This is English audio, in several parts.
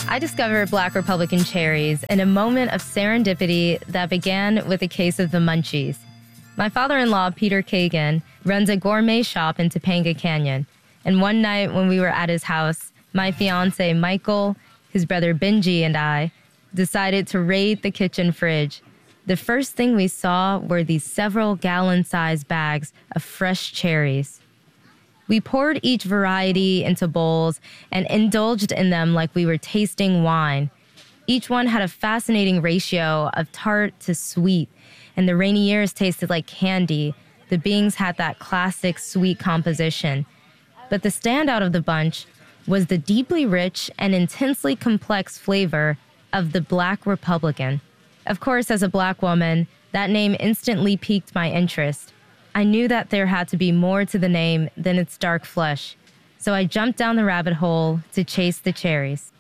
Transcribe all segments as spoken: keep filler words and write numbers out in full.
I discovered Black Republican cherries in a moment of serendipity that began with a case of the munchies. My father-in-law, Peter Kagan, runs a gourmet shop in Topanga Canyon. And one night when we were at his house, my fiancé, Michael, his brother Benji, and I decided to raid the kitchen fridge. The first thing we saw were these several gallon-sized bags of fresh cherries. We poured each variety into bowls and indulged in them like we were tasting wine. Each one had a fascinating ratio of tart to sweet, and the Rainiers tasted like candy. The Bings had that classic sweet composition. But the standout of the bunch was the deeply rich and intensely complex flavor of the Black Republican. Of course, as a Black woman, that name instantly piqued my interest. I knew that there had to be more to the name than its dark flesh, so I jumped down the rabbit hole to chase the cherries.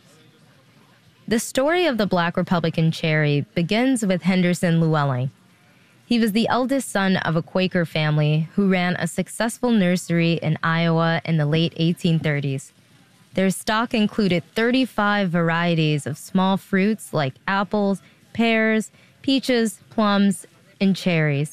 The story of the Black Republican cherry begins with Henderson Llewellyn. He was the eldest son of a Quaker family who ran a successful nursery in Iowa in the late eighteen thirties. Their stock included thirty-five varieties of small fruits like apples, pears, peaches, plums, and cherries.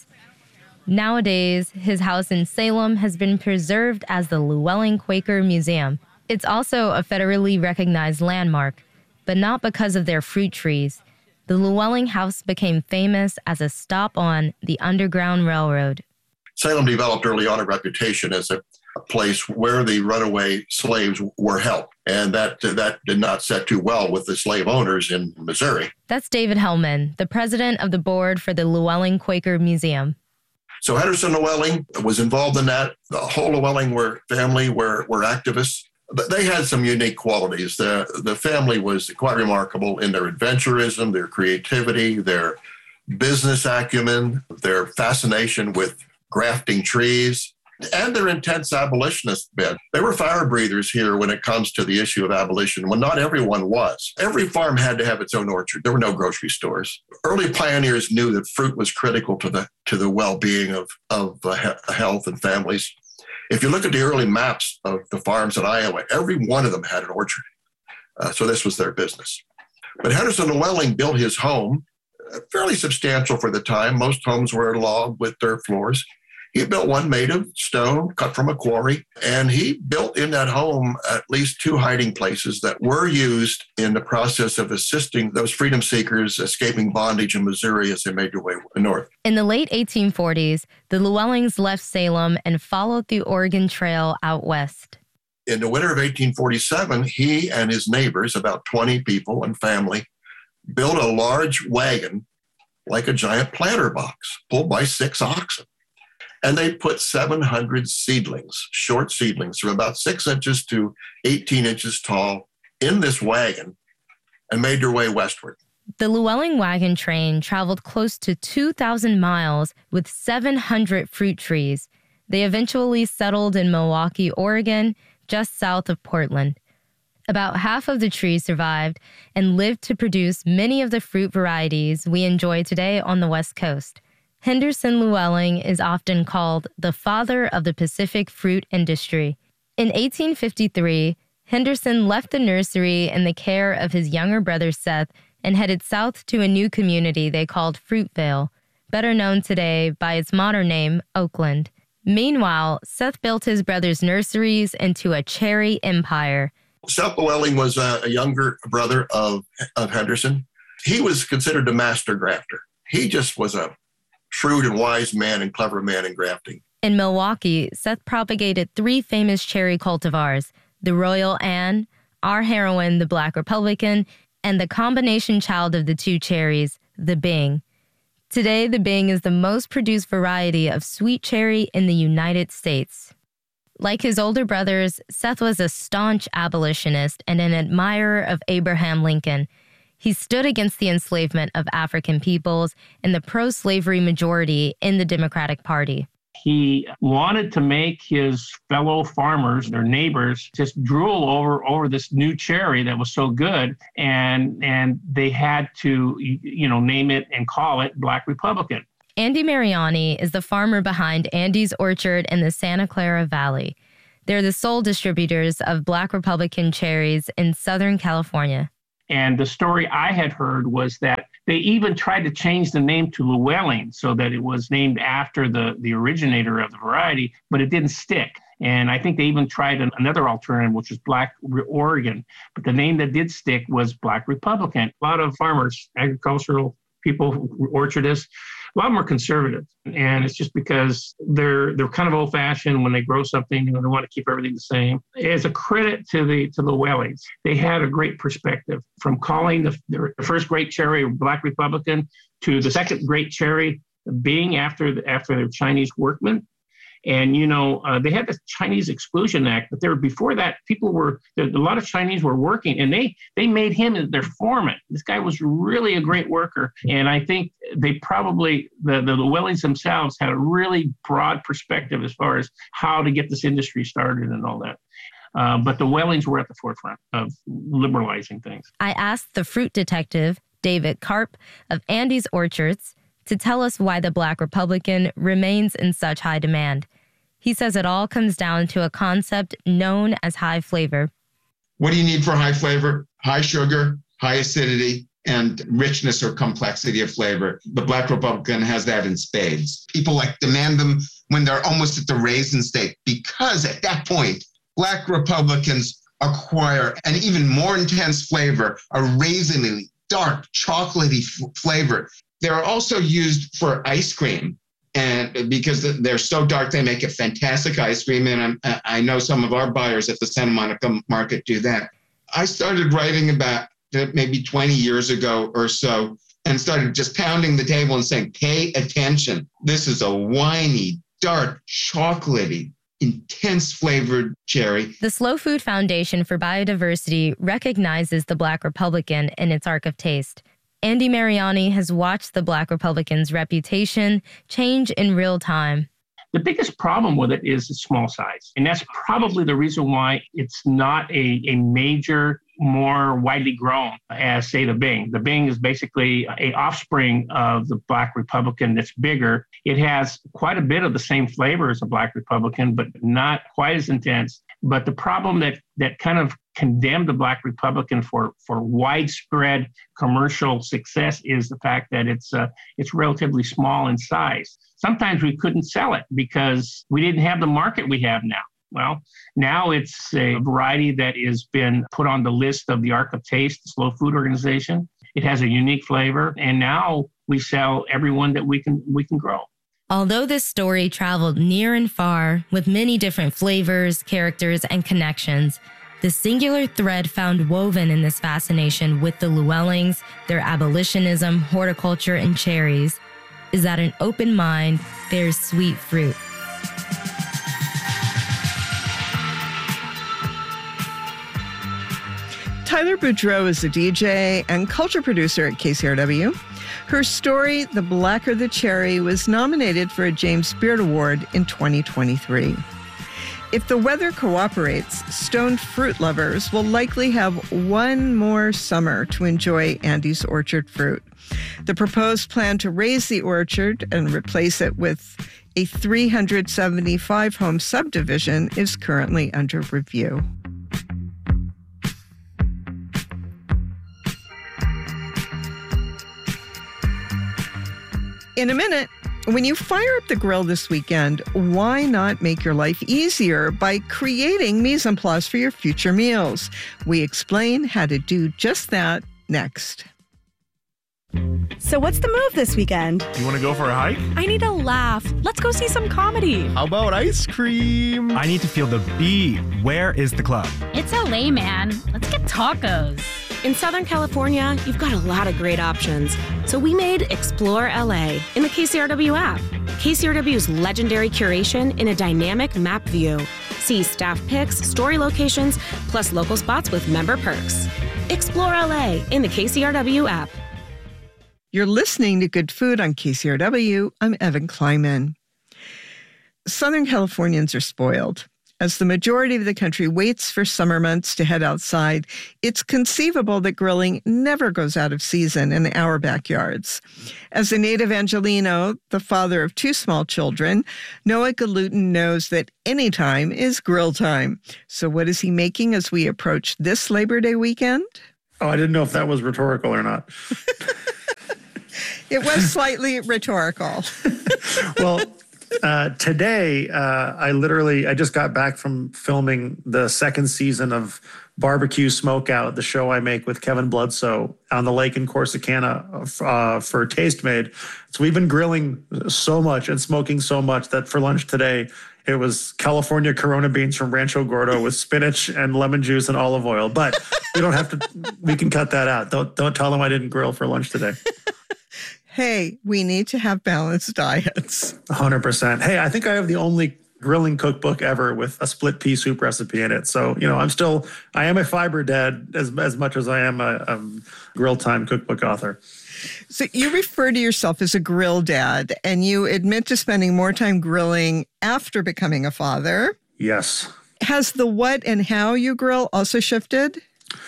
Nowadays, his house in Salem has been preserved as the Llewellyn Quaker Museum. It's also a federally recognized landmark, but not because of their fruit trees. The Llewellyn House became famous as a stop on the Underground Railroad. Salem developed early on a reputation as a, a place where the runaway slaves were held, and that, that did not set too well with the slave owners in Missouri. That's David Hellman, the president of the board for the Llewellyn Quaker Museum. So Henderson Llewellyn was involved in that. The whole Llewellyn were, family were, were activists, but they had some unique qualities. The, the family was quite remarkable in their adventurism, their creativity, their business acumen, their fascination with grafting trees, and their intense abolitionist bent. They were fire breathers here when it comes to the issue of abolition, when not everyone was. Every farm had to have its own orchard. There were no grocery stores. Early pioneers knew that fruit was critical to the to the well-being of, of uh, he- health and families. If you look at the early maps of the farms in Iowa, every one of them had an orchard. Uh, so this was their business. But Henderson Llewellyn built his home, uh, fairly substantial for the time. Most homes were log with dirt floors. He built one made of stone, cut from a quarry, and he built in that home at least two hiding places that were used in the process of assisting those freedom seekers escaping bondage in Missouri as they made their way north. In the late eighteen forties, the Llewellyns left Salem and followed the Oregon Trail out west. In the winter of eighteen forty-seven, he and his neighbors, about twenty people and family, built a large wagon like a giant planter box pulled by six oxen. And they put seven hundred seedlings, short seedlings from about six inches to eighteen inches tall, in this wagon and made their way westward. The Llewellyn wagon train traveled close to two thousand miles with seven hundred fruit trees. They eventually settled in Milwaukie, Oregon, just south of Portland. About half of the trees survived and lived to produce many of the fruit varieties we enjoy today on the West Coast. Henderson Llewellyn is often called the father of the Pacific fruit industry. In eighteen fifty-three, Henderson left the nursery in the care of his younger brother Seth and headed south to a new community they called Fruitvale, better known today by its modern name, Oakland. Meanwhile, Seth built his brother's nurseries into a cherry empire. Seth Llewellyn was a, a younger brother of, of Henderson. He was considered a master grafter. He just was a shrewd and wise man and clever man in grafting. In Milwaukie, Seth propagated three famous cherry cultivars, the Royal Anne, our heroine, the Black Republican, and the combination child of the two cherries, the Bing. Today, the Bing is the most produced variety of sweet cherry in the United States. Like his older brothers, Seth was a staunch abolitionist and an admirer of Abraham Lincoln. He stood against the enslavement of African peoples and the pro-slavery majority in the Democratic Party. He wanted to make his fellow farmers, their neighbors, just drool over, over this new cherry that was so good, and and they had to, you know, name it and call it Black Republican. Andy Mariani is the farmer behind Andy's Orchard in the Santa Clara Valley. They're the sole distributors of Black Republican cherries in Southern California. And the story I had heard was that they even tried to change the name to Llewellyn so that it was named after the, the originator of the variety, but it didn't stick. And I think they even tried an, another alternative, which was Black Oregon. But the name that did stick was Black Republican. A lot of farmers, agricultural people, orchardists, a lot of them are conservative. And it's just because they're they're kind of old-fashioned when they grow something, you know, they want to keep everything the same. As a credit to the to the Llewellyns, they had a great perspective from calling the, the first great cherry Black Republican to the second great cherry being after the, after their Chinese workmen. And, you know, uh, they had the Chinese Exclusion Act, but there before that, people were, there, a lot of Chinese were working, and they they made him their foreman. This guy was really a great worker. And I think they probably, the, the Llewellyns themselves had a really broad perspective as far as how to get this industry started and all that. Uh, but the Llewellyns were at the forefront of liberalizing things. I asked the fruit detective, David Karp of Andy's Orchards, to tell us why the Black Republican remains in such high demand. He says it all comes down to a concept known as high flavor. What do you need for high flavor? High sugar, high acidity, and richness or complexity of flavor. The Black Republican has that in spades. People like demand them when they're almost at the raisin state, because at that point, Black Republicans acquire an even more intense flavor, a raisiny, dark, chocolatey f- flavor. They're also used for ice cream. And because they're so dark, they make a fantastic ice cream. And I'm, I know some of our buyers at the Santa Monica market do that. I started writing about it maybe twenty years ago or so, and started just pounding the table and saying, pay attention. This is a winey, dark, chocolatey, intense flavored cherry. The Slow Food Foundation for Biodiversity recognizes the Black Republican in its arc of taste. Andy Mariani has watched the Black Republican's reputation change in real time. The biggest problem with it is its small size. And that's probably the reason why it's not a, a major, more widely grown as, say, the Bing. The Bing is basically a offspring of the Black Republican that's bigger. It has quite a bit of the same flavor as a Black Republican, but not quite as intense. But the problem that that kind of condemned the Black Republican for, for widespread commercial success is the fact that it's uh, it's relatively small in size. Sometimes we couldn't sell it because we didn't have the market we have now. Well, now it's a variety that has been put on the list of the Arc of Taste, the Slow Food Organization. It has a unique flavor, and now we sell every one that we can we can grow. Although this story traveled near and far with many different flavors, characters, and connections, the singular thread found woven in this fascination with the Llewellyns, their abolitionism, horticulture, and cherries is that an open mind bears sweet fruit. Tyler Boudreau is a D J and culture producer at K C R W. Her story, The Blacker the Cherry, was nominated for a James Beard Award in twenty twenty-three. If the weather cooperates, stoned fruit lovers will likely have one more summer to enjoy Andy's Orchard fruit. The proposed plan to raise the orchard and replace it with a three hundred seventy-five home subdivision is currently under review. In a minute, when you fire up the grill this weekend, why not make your life easier by creating mise en place for your future meals? We explain how to do just that next. So what's the move this weekend? You want to go for a hike? I need a laugh. Let's go see some comedy. How about ice cream? I need to feel the beat. Where is the club? It's L A, man. Let's get tacos. In Southern California, you've got a lot of great options. So we made Explore L A in the K C R W app. K C R W's legendary curation in a dynamic map view. See staff pics, story locations, plus local spots with member perks. Explore L A in the K C R W app. You're listening to Good Food on K C R W. I'm Evan Kleiman. Southern Californians are spoiled. As the majority of the country waits for summer months to head outside, it's conceivable that grilling never goes out of season in our backyards. As a native Angelino, the father of two small children, Noah Galutin knows that any time is grill time. So what is he making as we approach this Labor Day weekend? Oh, I didn't know if that was rhetorical or not. It was slightly rhetorical. Well, uh, today, uh, I literally, I just got back from filming the second season of Barbecue Smokeout, the show I make with Kevin Bloodsoe on the lake in Corsicana uh, for Tastemade. So we've been grilling so much and smoking so much that for lunch today, it was California Corona beans from Rancho Gordo with spinach and lemon juice and olive oil. But we don't have to, we can cut that out. Don't, don't tell them I didn't grill for lunch today. Hey, we need to have balanced diets. one hundred percent. Hey, I think I have the only grilling cookbook ever with a split pea soup recipe in it. So, you know, I'm still, I am a fiber dad as, as much as I am a, a grill time cookbook author. So you refer to yourself as a grill dad, and you admit to spending more time grilling after becoming a father. Yes. Has the what and how you grill also shifted?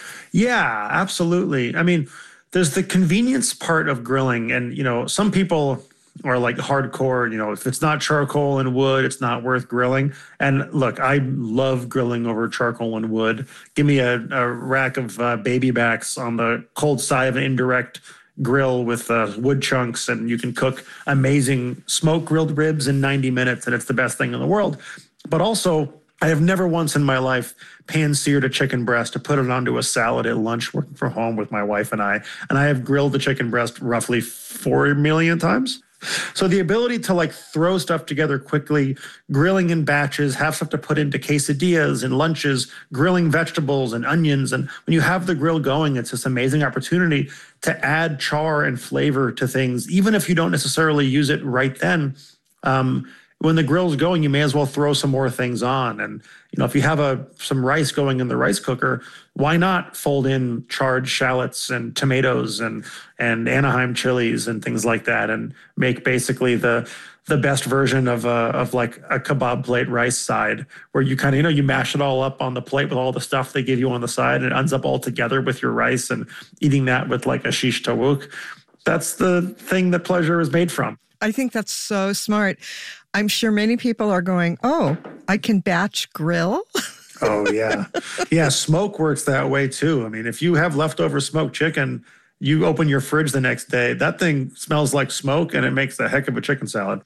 Yeah, absolutely. I mean, there's the convenience part of grilling. And, you know, some people are like hardcore, you know, if it's not charcoal and wood, it's not worth grilling. And look, I love grilling over charcoal and wood. Give me a, a rack of uh, baby backs on the cold side of an indirect grill with uh, wood chunks, and you can cook amazing smoke grilled ribs in ninety minutes, and it's the best thing in the world. But also, I have never once in my life pan-seared a chicken breast to put it onto a salad at lunch working from home with my wife and I. And I have grilled the chicken breast roughly four million times. So the ability to like throw stuff together quickly, grilling in batches, have stuff to put into quesadillas and lunches, grilling vegetables and onions. And when you have the grill going, it's this amazing opportunity to add char and flavor to things, even if you don't necessarily use it right then. Um, when the grill's going, you may as well throw some more things on. And, you know, if you have a some rice going in the rice cooker, why not fold in charred shallots and tomatoes and and Anaheim chilies and things like that, and make basically the the best version of a, of like a kebab plate rice side, where you kind of, you know, you mash it all up on the plate with all the stuff they give you on the side, and it ends up all together with your rice, and eating that with like a shish tawuk. That's the thing that pleasure is made from. I think that's so smart. I'm sure many people are going, oh, I can batch grill? Oh, yeah. Yeah, smoke works that way too. I mean, if you have leftover smoked chicken, you open your fridge the next day, that thing smells like smoke, and it makes a heck of a chicken salad.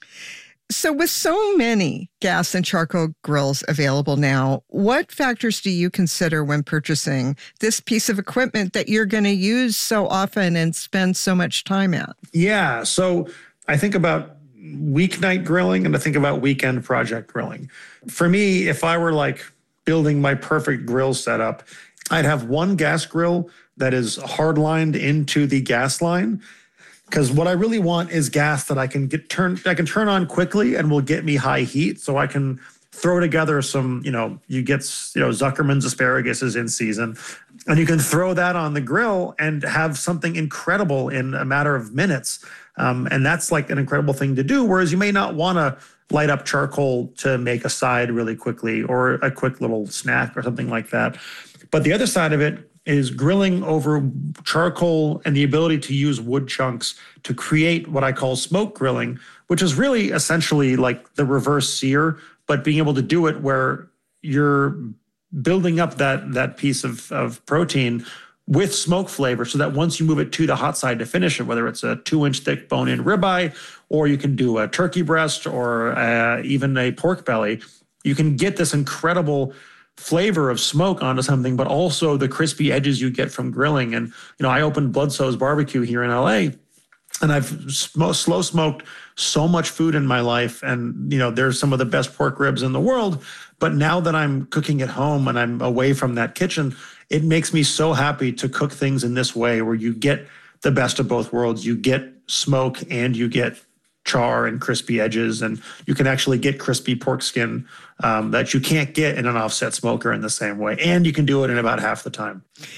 So with so many gas and charcoal grills available now, what factors do you consider when purchasing this piece of equipment that you're going to use so often and spend so much time at? Yeah, so I think about weeknight grilling and I think about weekend project grilling. For me, if I were like building my perfect grill setup, I'd have one gas grill that is hardlined into the gas line, because what I really want is gas that I can get turn I can turn on quickly and will get me high heat, so I can throw together some, you know, you get, you know, Zuckerman's asparagus is in season, and you can throw that on the grill and have something incredible in a matter of minutes. Um, and that's like an incredible thing to do. Whereas you may not want to light up charcoal to make a side really quickly, or a quick little snack or something like that. But the other side of it is grilling over charcoal and the ability to use wood chunks to create what I call smoke grilling, which is really essentially like the reverse sear, but being able to do it where you're building up that, that piece of, of protein with smoke flavor, so that once you move it to the hot side to finish it, whether it's a two inch thick bone-in ribeye, or you can do a turkey breast, or uh, even a pork belly, you can get this incredible flavor of smoke onto something, but also the crispy edges you get from grilling. And, you know, I opened Bloodsoe's Barbecue here in L A, and I've sm- slow smoked so much food in my life. And, you know, there's some of the best pork ribs in the world. But now that I'm cooking at home and I'm away from that kitchen, it makes me so happy to cook things in this way, where you get the best of both worlds. You get smoke and you get char and crispy edges, and you can actually get crispy pork skin um, that you can't get in an offset smoker in the same way. And you can do it in about half the time.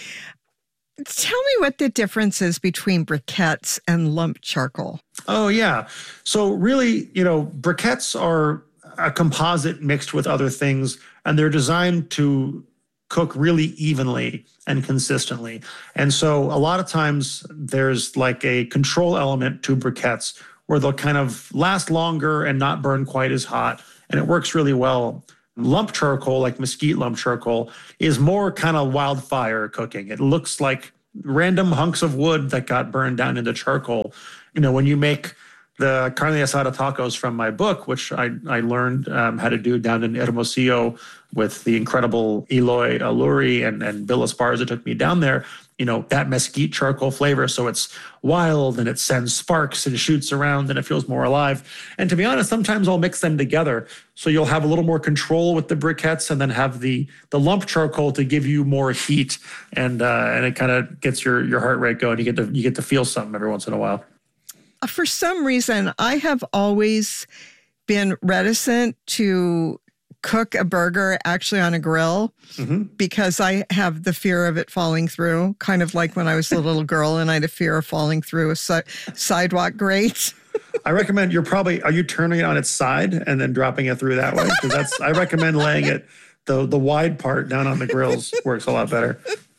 Tell me what the difference is between briquettes and lump charcoal. Oh, yeah. So really, you know, briquettes are a composite mixed with other things, and they're designed to cook really evenly and consistently. And so a lot of times there's like a control element to briquettes where they'll kind of last longer and not burn quite as hot, and it works really well. Lump charcoal, like mesquite lump charcoal, is more kind of wildfire cooking. It looks like random hunks of wood that got burned down into charcoal. You know, when you make the carne asada tacos from my book, which I, I learned um, how to do down in Hermosillo with the incredible Eloy Aluri and, and Bill Esparza took me down there, you know, that mesquite charcoal flavor. So it's wild and it sends sparks and shoots around and it feels more alive. And to be honest, sometimes I'll mix them together. So you'll have a little more control with the briquettes and then have the the lump charcoal to give you more heat. And uh, and it kind of gets your, your heart rate going. You get to you get to feel something every once in a while. For some reason, I have always been reticent to cook a burger actually on a grill mm-hmm. because I have the fear of it falling through, kind of like when I was a little girl and I had a fear of falling through a si- sidewalk grate. I recommend you're probably, are you turning it on its side and then dropping it through that way? Because that's, I recommend laying it, the, the wide part down on the grills works a lot better.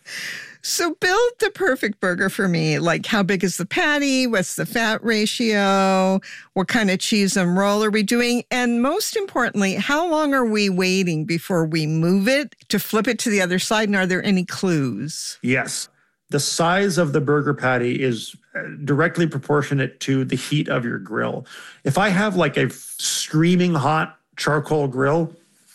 So build the perfect burger for me. Like, how big is the patty? What's the fat ratio? What kind of cheese and roll are we doing? And most importantly, how long are we waiting before we move it to flip it to the other side? And are there any clues? Yes. The size of the burger patty is directly proportionate to the heat of your grill. If I have like a screaming hot charcoal grill,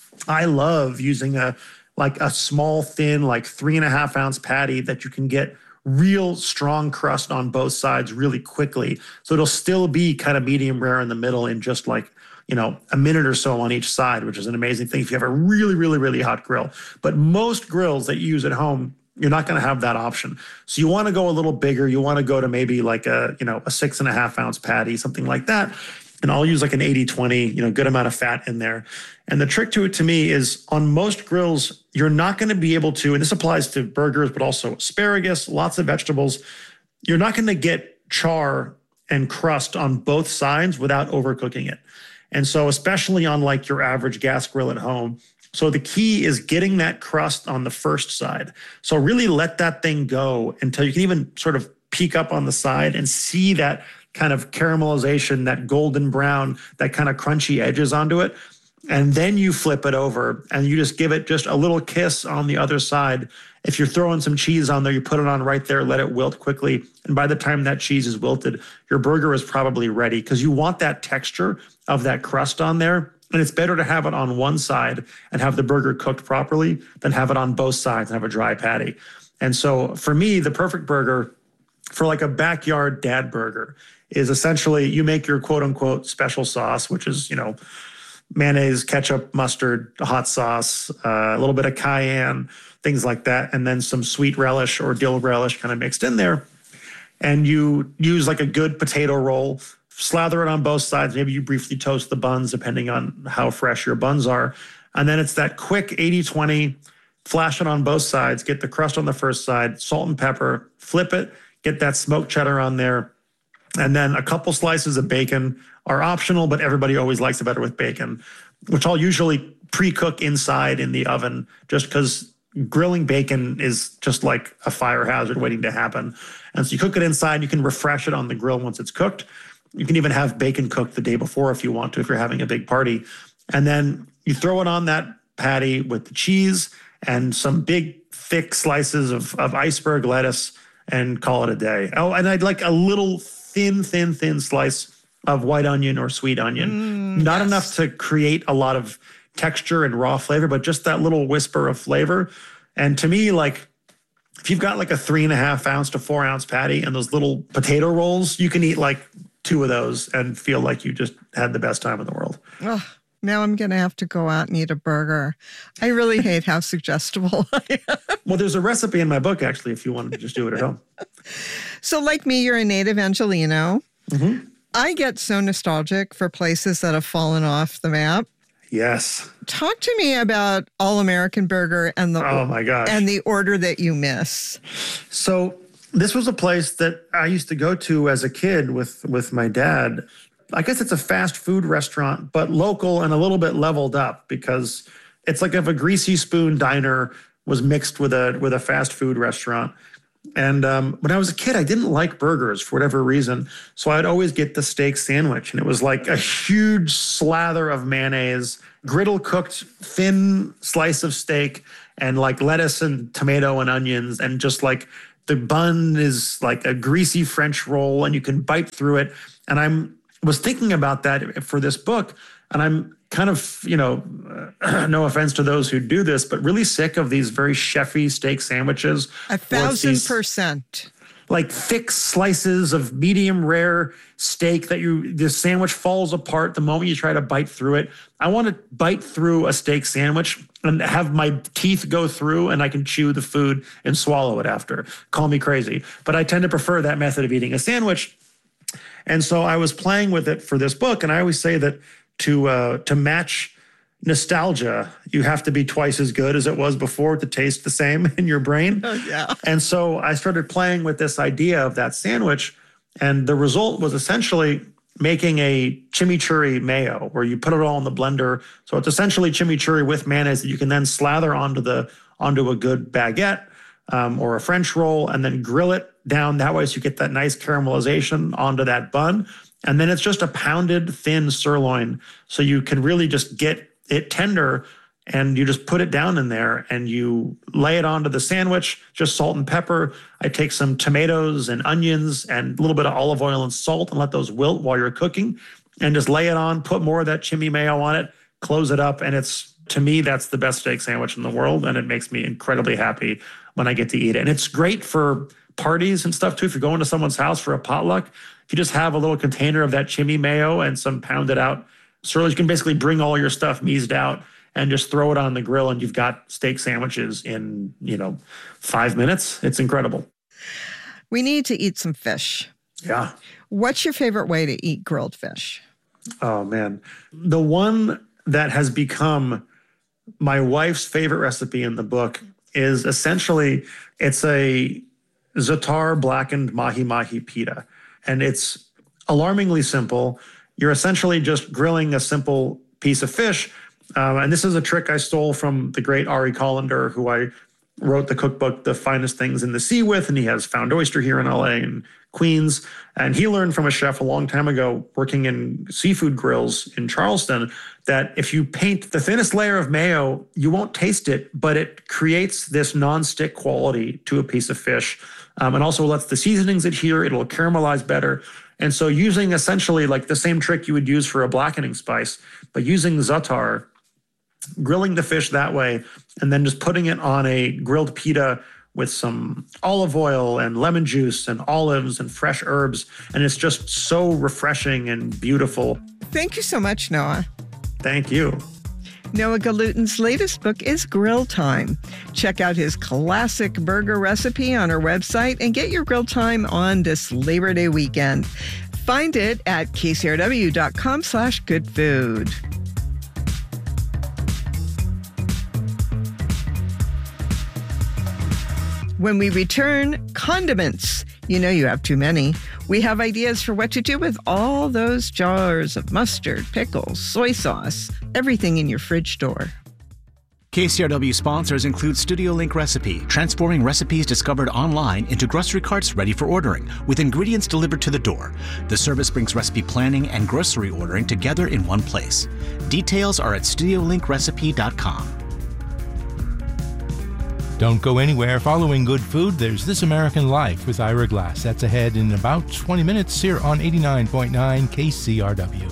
I love using a like a small, thin, like three and a half ounce patty that you can get real strong crust on both sides really quickly. So it'll still be kind of medium rare in the middle in just like, you know, a minute or so on each side, which is an amazing thing if you have a really, really, really hot grill. But most grills that you use at home, you're not going to have that option. So you want to go a little bigger. You want to go to maybe like a, you know, a six and a half ounce patty, something like that. And I'll use like an eighty twenty, you know, good amount of fat in there. And the trick to it to me is on most grills, you're not going to be able to, and this applies to burgers, but also asparagus, lots of vegetables. You're not going to get char and crust on both sides without overcooking it. And so especially on like your average gas grill at home. So the key is getting that crust on the first side. So really let that thing go until you can even sort of peek up on the side and see that kind of caramelization, that golden brown, that kind of crunchy edges onto it. And then you flip it over and you just give it just a little kiss on the other side. If you're throwing some cheese on there, you put it on right there, let it wilt quickly. And by the time that cheese is wilted, your burger is probably ready because you want that texture of that crust on there. And it's better to have it on one side and have the burger cooked properly than have it on both sides and have a dry patty. And so for me, the perfect burger for like a backyard dad burger is essentially you make your quote unquote special sauce, which is, you know, mayonnaise, ketchup, mustard, hot sauce, uh, a little bit of cayenne, things like that. And then some sweet relish or dill relish kind of mixed in there. And you use like a good potato roll, slather it on both sides. Maybe you briefly toast the buns depending on how fresh your buns are. And then it's that quick eighty twenty, flash it on both sides, get the crust on the first side, salt and pepper, flip it, get that smoked cheddar on there. And then a couple slices of bacon are optional, but everybody always likes it better with bacon, which I'll usually pre-cook inside in the oven just because grilling bacon is just like a fire hazard waiting to happen. And so you cook it inside, you can refresh it on the grill once it's cooked. You can even have bacon cooked the day before if you want to, if you're having a big party. And then you throw it on that patty with the cheese and some big thick slices of, of iceberg lettuce and call it a day. Oh, and I'd like a little thin, thin, thin slice of white onion or sweet onion. Mm, Not yes. enough to create a lot of texture and raw flavor, but just that little whisper of flavor. And to me, like, if you've got like a three and a half ounce to four ounce patty and those little potato rolls, you can eat like two of those and feel like you just had the best time in the world. Oh, now I'm going to have to go out and eat a burger. I really hate how suggestible I am. Well, there's a recipe in my book, actually, if you wanted to just do it at home. So like me, you're a native Angelino. Mm-hmm. I get so nostalgic for places that have fallen off the map. Yes. Talk to me about All-American Burger and the oh my gosh. and the order that you miss. So this was a place that I used to go to as a kid with, with my dad. I guess it's a fast food restaurant, but local and a little bit leveled up because it's like if a Greasy Spoon diner was mixed with a with a fast food restaurant. And um, when I was a kid, I didn't like burgers for whatever reason. So I'd always get the steak sandwich. And it was like a huge slather of mayonnaise, griddle cooked thin slice of steak, and like lettuce and tomato and onions, and just like the bun is like a greasy French roll and you can bite through it. And I'm was thinking about that for this book, and I'm kind of, you know, uh, no offense to those who do this, but really sick of these very chefy steak sandwiches. A thousand percent. Like thick slices of medium rare steak that you, the sandwich falls apart the moment you try to bite through it. I want to bite through a steak sandwich and have my teeth go through and I can chew the food and swallow it after. Call me crazy. But I tend to prefer that method of eating a sandwich. And so I was playing with it for this book. And I always say that to uh, to match nostalgia, you have to be twice as good as it was before to taste the same in your brain. Oh, yeah. And so I started playing with this idea of that sandwich. And the result was essentially making a chimichurri mayo where you put it all in the blender. So it's essentially chimichurri with mayonnaise that you can then slather onto the onto a good baguette um, or a French roll and then grill it down that way so you get that nice caramelization onto that bun. And then it's just a pounded thin sirloin. So you can really just get it tender and you just put it down in there and you lay it onto the sandwich, just salt and pepper. I take some tomatoes and onions and a little bit of olive oil and salt and let those wilt while you're cooking and just lay it on, put more of that chimi mayo on it, close it up. And it's, to me, that's the best steak sandwich in the world. And it makes me incredibly happy when I get to eat it. And it's great for parties and stuff too. If you're going to someone's house for a potluck, if you just have a little container of that chimi mayo and some pounded out sirloin, you can basically bring all your stuff meased out and just throw it on the grill and you've got steak sandwiches in, you know, five minutes. It's incredible. We need to eat some fish. Yeah. What's your favorite way to eat grilled fish? Oh, man. The one that has become my wife's favorite recipe in the book is essentially, it's a za'atar blackened mahi-mahi pita. And it's alarmingly simple. You're essentially just grilling a simple piece of fish. Um, and this is a trick I stole from the great Ari Colander, who I wrote the cookbook, The Finest Things in the Sea with, and he has Found Oyster here in L A and Queens. And he learned from a chef a long time ago working in seafood grills in Charleston that if you paint the thinnest layer of mayo, you won't taste it, but it creates this non-stick quality to a piece of fish. Um, and also lets the seasonings adhere, it'll caramelize better. And so using essentially like the same trick you would use for a blackening spice, but using za'atar, grilling the fish that way, and then just putting it on a grilled pita with some olive oil and lemon juice and olives and fresh herbs. And it's just so refreshing and beautiful. Thank you so much, Noah. Thank you. Noah Galutin's latest book is Grill Time. Check out his classic burger recipe on our website and get your grill time on this Labor Day weekend. Find it at K C R W dot com slash good food. When we return, condiments. You know you have too many. We have ideas for what to do with all those jars of mustard, pickles, soy sauce, everything in your fridge door. K C R W sponsors include Studio Link Recipe, transforming recipes discovered online into grocery carts ready for ordering, with ingredients delivered to the door. The service brings recipe planning and grocery ordering together in one place. Details are at studio link recipe dot com. Don't go anywhere. Following Good Food, there's This American Life with Ira Glass. That's ahead in about twenty minutes here on eighty-nine point nine K C R W.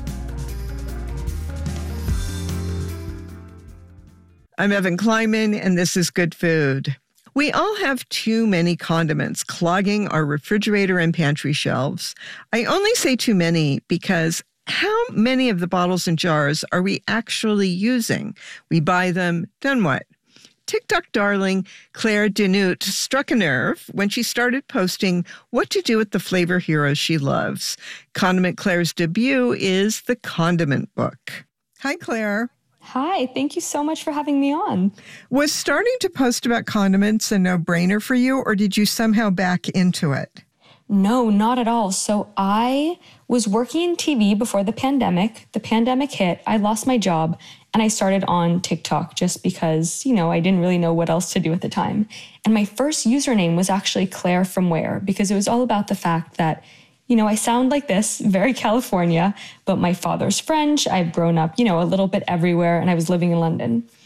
I'm Evan Kleinman, and this is Good Food. We all have too many condiments clogging our refrigerator and pantry shelves. I only say too many because how many of the bottles and jars are we actually using? We buy them, then what? TikTok darling Claire Denut struck a nerve when she started posting what to do with the flavor heroes she loves. Condiment Claire's debut is The Condiment Book. Hi, Claire. Hi, thank you so much for having me on. Was starting to post about condiments a no-brainer for you, or did you somehow back into it? No, not at all. So I was working in T V before the pandemic. The pandemic hit, I lost my job, and I started on TikTok just because, you know, I didn't really know what else to do at the time. And my first username was actually Claire from Where, because it was all about the fact that, you know, I sound like this, very California, but my father's French. I've grown up, you know, a little bit everywhere, and I was living in London.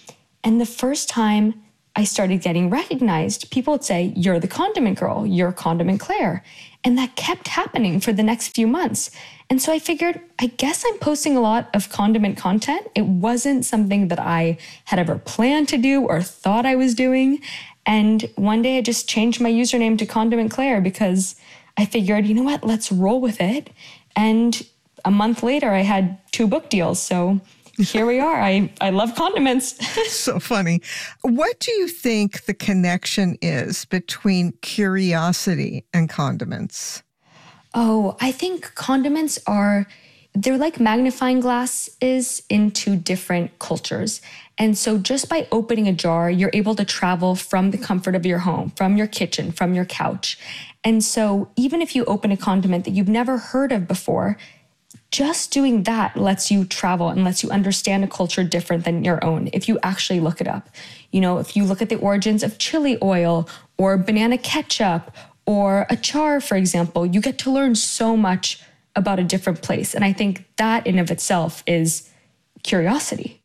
And the first time I started getting recognized, people would say, you're the condiment girl, you're Condiment Claire. And that kept happening for the next few months. And so I figured, I guess I'm posting a lot of condiment content. It wasn't something that I had ever planned to do or thought I was doing. And one day I just changed my username to Condiment Claire because I figured, you know what, let's roll with it. And a month later, I had two book deals. So here we are. I, I love condiments. So funny. What do you think the connection is between curiosity and condiments? Oh, I think condiments are, they're like magnifying glasses into different cultures. And so just by opening a jar, you're able to travel from the comfort of your home, from your kitchen, from your couch. And so even if you open a condiment that you've never heard of before, just doing that lets you travel and lets you understand a culture different than your own if you actually look it up. You know, if you look at the origins of chili oil or banana ketchup or achar, for example, you get to learn so much about a different place. And I think that in of itself is curiosity.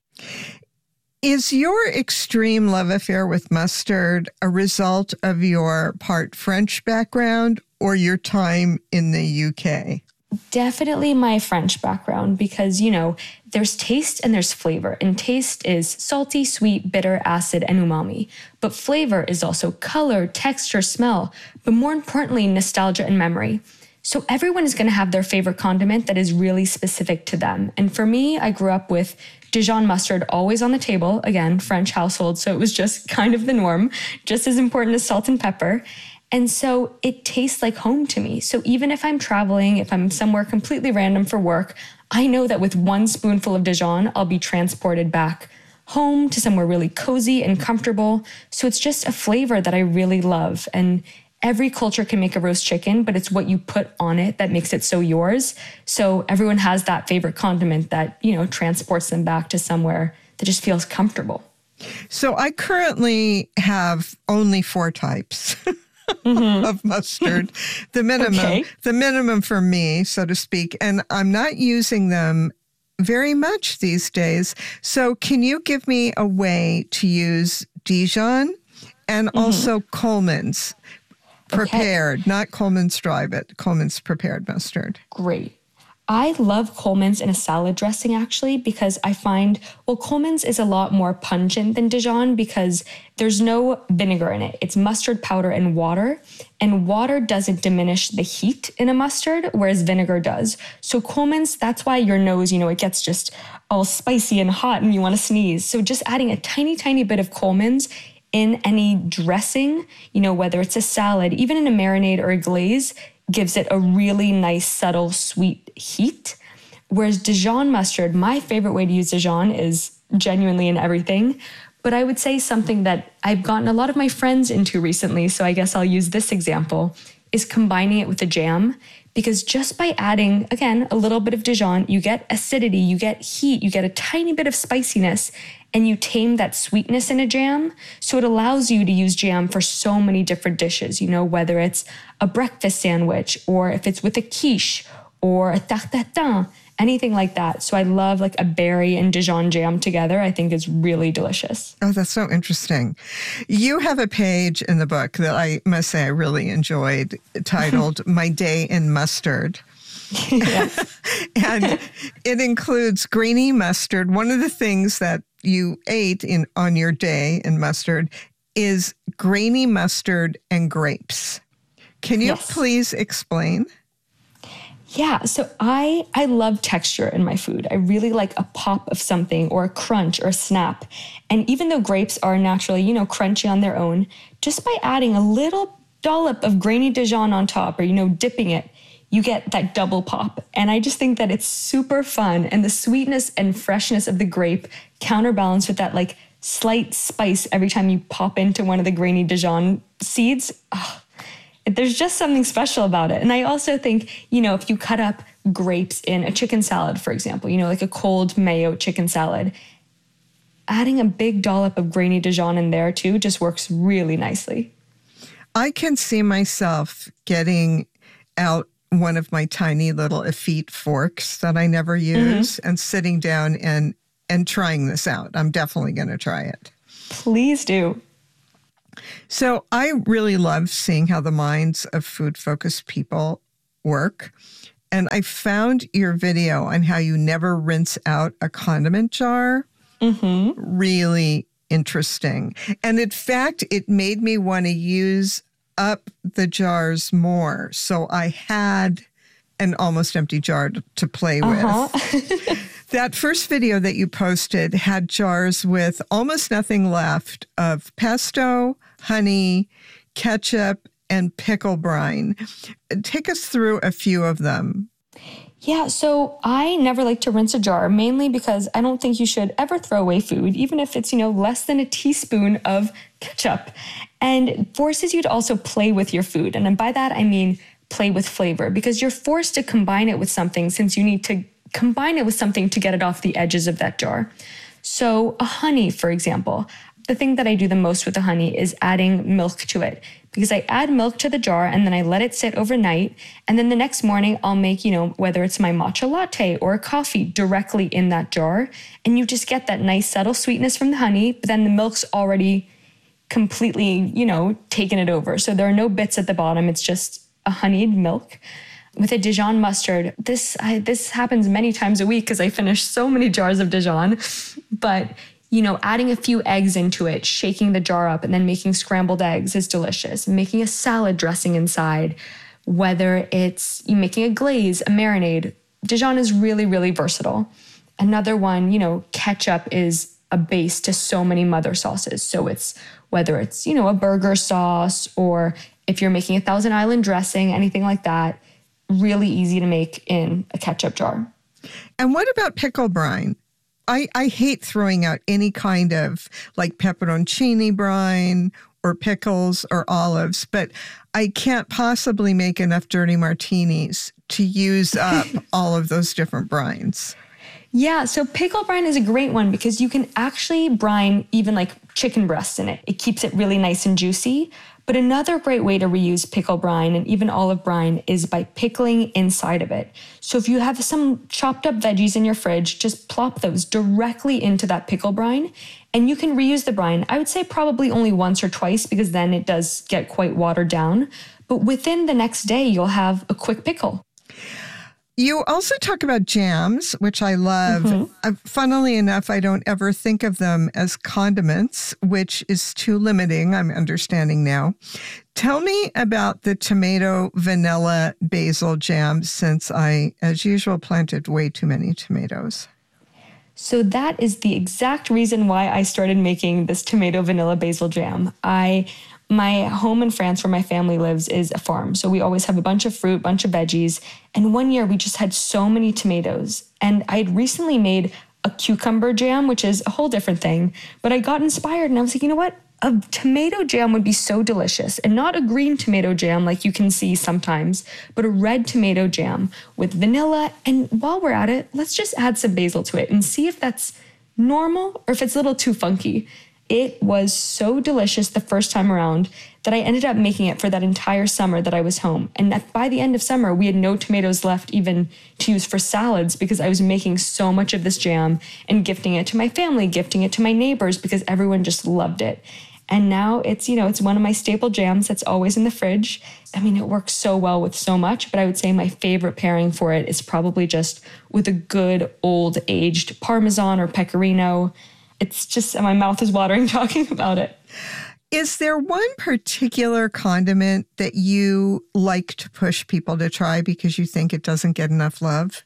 Is your extreme love affair with mustard a result of your part French background or your time in the U K? Definitely my French background because, you know, there's taste and there's flavor. And taste is salty, sweet, bitter, acid, and umami. But flavor is also color, texture, smell, but more importantly, nostalgia and memory. So everyone is going to have their favorite condiment that is really specific to them. And for me, I grew up with Dijon mustard always on the table. Again, French household, so it was just kind of the norm, just as important as salt and pepper. And so it tastes like home to me. So even if I'm traveling, if I'm somewhere completely random for work, I know that with one spoonful of Dijon, I'll be transported back home to somewhere really cozy and comfortable. So it's just a flavor that I really love. And every culture can make a roast chicken, but it's what you put on it that makes it so yours. So everyone has that favorite condiment that, you know, transports them back to somewhere that just feels comfortable. So I currently have only four types. Mm-hmm. of mustard, the minimum, okay. the minimum for me, so to speak. And I'm not using them very much these days. So can you give me a way to use Dijon and mm-hmm. also Coleman's prepared, okay. not Coleman's dry, but Coleman's prepared mustard? Great. I love Coleman's in a salad dressing, actually, because I find, well, Coleman's is a lot more pungent than Dijon because there's no vinegar in it. It's mustard powder and water, and water doesn't diminish the heat in a mustard, whereas vinegar does. So Coleman's, that's why your nose, you know, it gets just all spicy and hot and you want to sneeze. So just adding a tiny, tiny bit of Coleman's in any dressing, you know, whether it's a salad, even in a marinade or a glaze, gives it a really nice, subtle, sweet heat. Whereas Dijon mustard, my favorite way to use Dijon is genuinely in everything. But I would say something that I've gotten a lot of my friends into recently, so I guess I'll use this example, is combining it with a jam. Because just by adding, again, a little bit of Dijon, you get acidity, you get heat, you get a tiny bit of spiciness, and you tame that sweetness in a jam. So it allows you to use jam for so many different dishes, you know, whether it's a breakfast sandwich or if it's with a quiche or a tarte tatin, anything like that. So I love like a berry and Dijon jam together. I think is really delicious. Oh, that's so interesting. You have a page in the book that I must say I really enjoyed titled My Day in Mustard. And it includes grainy mustard. One of the things that you ate in on your day in mustard is grainy mustard and grapes. Can you yes. please explain? Yeah, so I I love texture in my food. I really like a pop of something or a crunch or a snap. And even though grapes are naturally, you know, crunchy on their own, just by adding a little dollop of grainy Dijon on top or, you know, dipping it, you get that double pop. And I just think that it's super fun. And the sweetness and freshness of the grape counterbalanced with that like slight spice every time you pop into one of the grainy Dijon seeds. Oh, there's just something special about it. And I also think, you know, if you cut up grapes in a chicken salad, for example, you know, like a cold mayo chicken salad, adding a big dollop of grainy Dijon in there too just works really nicely. I can see myself getting out one of my tiny little effete forks that I never use mm-hmm. and sitting down and, and trying this out. I'm definitely going to try it. Please do. So I really love seeing how the minds of food-focused people work. And I found your video on how you never rinse out a condiment jar mm-hmm. really interesting. And in fact, it made me want to use up the jars more. So I had an almost empty jar to, to play with. Uh-huh. That first video that you posted had jars with almost nothing left of pesto, honey, ketchup, and pickle brine. Take us through a few of them. Yeah, so I never like to rinse a jar, mainly because I don't think you should ever throw away food, even if it's, you know, less than a teaspoon of ketchup. And it forces you to also play with your food. And by that, I mean play with flavor, because you're forced to combine it with something since you need to combine it with something to get it off the edges of that jar. So a honey, for example, the thing that I do the most with the honey is adding milk to it, because I add milk to the jar and then I let it sit overnight. And then the next morning I'll make, you know, whether it's my matcha latte or a coffee directly in that jar. And you just get that nice subtle sweetness from the honey, but then the milk's already completely, you know, taken it over. So there are no bits at the bottom. It's just a honeyed milk. With a Dijon mustard, this I, this happens many times a week because I finish so many jars of Dijon. But, you know, adding a few eggs into it, shaking the jar up, and then making scrambled eggs is delicious. Making a salad dressing inside, whether it's you making a glaze, a marinade. Dijon is really, really versatile. Another one, you know, ketchup is a base to so many mother sauces. So it's whether it's, you know, a burger sauce or if you're making a Thousand Island dressing, anything like that. Really easy to make in a ketchup jar. And what about pickle brine? I, I hate throwing out any kind of like pepperoncini brine or pickles or olives, but I can't possibly make enough dirty martinis to use up all of those different brines. Yeah, so pickle brine is a great one because you can actually brine even like chicken breasts in it. It keeps it really nice and juicy. But another great way to reuse pickle brine and even olive brine is by pickling inside of it. So if you have some chopped up veggies in your fridge, just plop those directly into that pickle brine and you can reuse the brine. I would say probably only once or twice because then it does get quite watered down. But within the next day, you'll have a quick pickle. You also talk about jams, which I love. Mm-hmm. Uh, funnily enough, I don't ever think of them as condiments, which is too limiting, I'm understanding now. Tell me about the tomato vanilla basil jam, since I, as usual, planted way too many tomatoes. So that is the exact reason why I started making this tomato vanilla basil jam. I My home in France where my family lives is a farm. So we always have a bunch of fruit, bunch of veggies. And one year we just had so many tomatoes. And I had recently made a cucumber jam, which is a whole different thing. But I got inspired and I was like, you know what? A tomato jam would be so delicious. And not a green tomato jam like you can see sometimes, but a red tomato jam with vanilla. And while we're at it, let's just add some basil to it and see if that's normal or if it's a little too funky. It was so delicious the first time around that I ended up making it for that entire summer that I was home. And by the end of summer, we had no tomatoes left even to use for salads because I was making so much of this jam and gifting it to my family, gifting it to my neighbors because everyone just loved it. And now it's, you know, it's one of my staple jams that's always in the fridge. I mean, it works so well with so much, but I would say my favorite pairing for it is probably just with a good old aged Parmesan or Pecorino. It's just, my mouth is watering talking about it. Is there one particular condiment that you like to push people to try because you think it doesn't get enough love?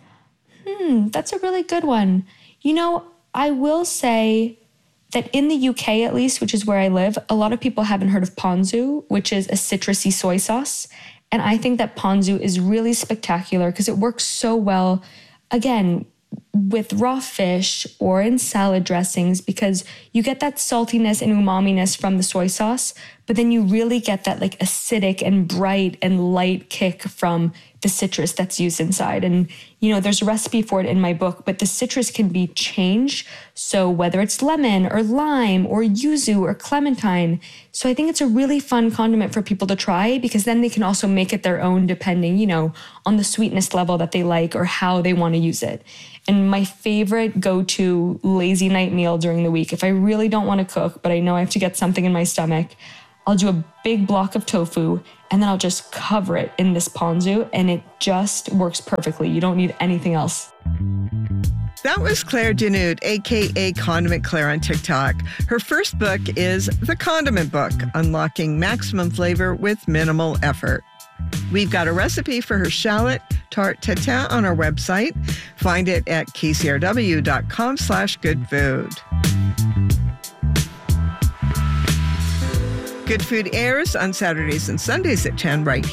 Hmm, that's a really good one. You know, I will say that in the U K, at least, which is where I live, a lot of people haven't heard of ponzu, which is a citrusy soy sauce. And I think that ponzu is really spectacular because it works so well, again, with raw fish or in salad dressings because you get that saltiness and umaminess from the soy sauce, but then you really get that like acidic and bright and light kick from the citrus that's used inside. And, you know, there's a recipe for it in my book, but the citrus can be changed. So whether it's lemon or lime or yuzu or clementine. So I think it's a really fun condiment for people to try, because then they can also make it their own depending, you know, on the sweetness level that they like or how they want to use it. And my favorite go-to lazy night meal during the week, if I really don't want to cook, but I know I have to get something in my stomach, I'll do a big block of tofu and then I'll just cover it in this ponzu, and it just works perfectly. You don't need anything else. That was Claire Denude, a k a. Condiment Claire on TikTok. Her first book is The Condiment Book, Unlocking Maximum Flavor with Minimal Effort. We've got a recipe for her shallot tart tatin on our website. Find it at kcrw.com slash good food. Good Food airs on Saturdays and Sundays at ten right